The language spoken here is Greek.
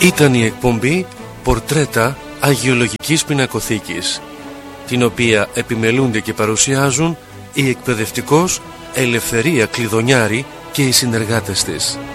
Ήταν η εκπομπή «Πορτρέτα Αγιολογικής Πινακοθήκης», την οποία επιμελούνται και παρουσιάζουν η εκπαιδευτικός Ελευθερία Κλειδονιάρη και οι συνεργάτες της.